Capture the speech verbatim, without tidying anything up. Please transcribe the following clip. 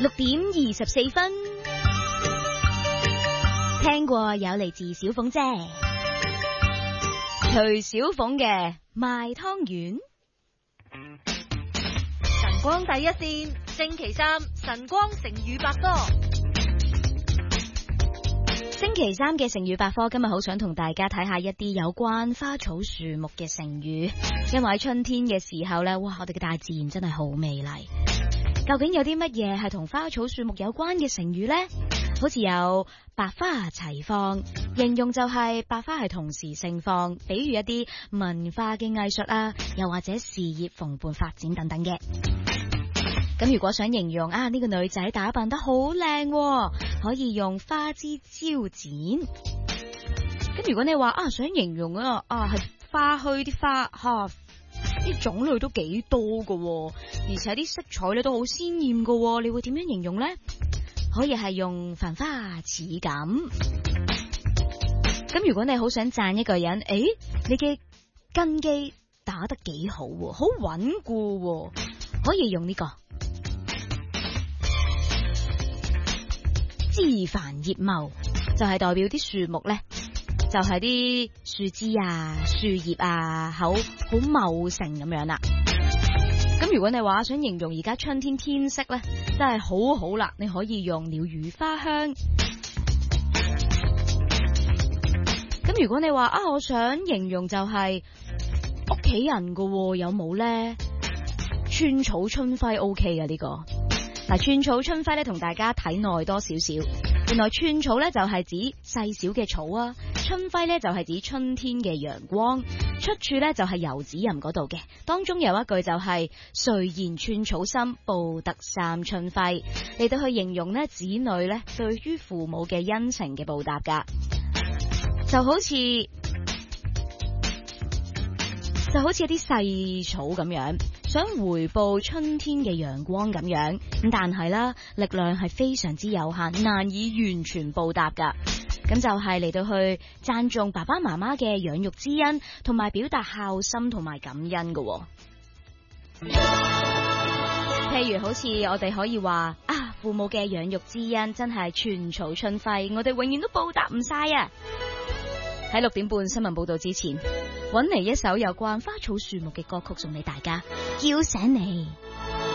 六點二十四分，聽過有嚟自小鳳姐，徐小鳳嘅賣湯圓。 晨光第一線，星期三晨光成語百科。 星期三嘅成語百科，今日好想同大家睇下一啲有關花草樹木嘅成語，因為喺春天嘅時候呢，哇，我哋嘅大自然真係好美麗。究竟有啲乜嘢係同花草樹木有關嘅成語呢？好似有百花齊放，形容就係百花係同時盛放，比喻一啲文化嘅藝術啊，又或者事業蓬勃發展等等嘅。咁如果想形容啊呢個女仔打扮得好靚，可以用花枝招展。咁如果你話啊想形容啊啊係花墟啲花吓，啲種類都幾多噶，而且啲色彩咧都好鮮艷噶，你會點樣形容呢？可以係用繁花似錦。咁如果你好想讚一個人，誒，你嘅根基打得幾好，好穩固，可以用呢個枝繁葉茂，就係代表啲樹木咧，就係啲樹枝啊、樹葉啊，好好茂盛咁樣啦。咁如果你話想形容而家春天天色咧，真係好好啦，你可以用鳥語花香。咁如果你話啊，我想形容就係屋企人噶，有冇咧？寸草春暉 OK 嘅呢個。嗱，寸草春暉咧，同大家睇耐多少少。原來寸草咧就係指細小嘅草啊，春暉咧就係指春天嘅陽光。出處咧就係遊子吟嗰度嘅，當中有一句就係誰言寸草心，報得三春暉，嚟到去形容咧子女咧對於父母嘅恩情嘅報答噶，就好似就好似一啲細草咁樣，想回報春天嘅陽光咁樣，咁但係啦，力量係非常之有限，難以完全報答噶。咁就係嚟到去讚頌爸爸媽媽嘅養育之恩，同埋表達孝心同埋感恩噶。譬如好似我哋可以話啊，父母嘅養育之恩真係寸草春暉，我哋永遠都報答唔晒啊！喺六點半新聞報道之前，搵嚟一首有關花草樹木嘅歌曲送俾大家，叫醒你。